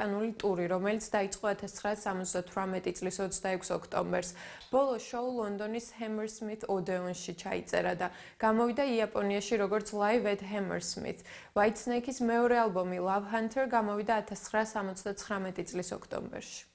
ბრიტანული ტური, რომელიც დაიწყო 1978 წლის 26 ოქტომბერს. ბოლო შოუ ლონდონის Hammersmith ოდეონში ჩაიწერა და გამოვიდა იაპონიაში როგორც Live at Hammersmith. Whitesnake-ის მეორე ალბომი Love Hunter გამოვიდა 1979 წლის ოქტომბერში.